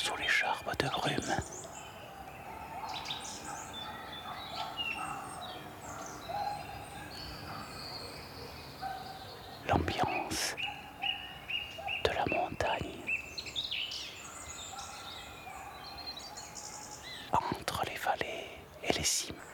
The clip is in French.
sous les charbes de brume. L'ambiance de la montagne entre les vallées et les cimes.